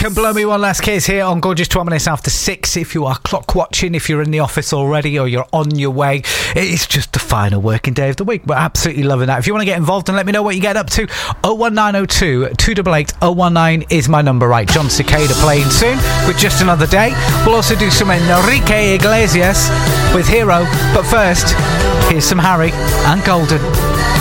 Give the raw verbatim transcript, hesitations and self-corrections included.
Can blow me one last kiss here on Gorgeous, twelve minutes after six. If you are clock watching, if you're in the office already or you're on your way, it's just the final working day of the week. We're absolutely loving that. If you want to get involved and let me know what you get up to, oh one nine oh two, two eight eight, oh one nine is my number. Right, John Cicada playing soon with Just Another Day. We'll also do some Enrique Iglesias with Hero. But first, here's some Harry and Golden.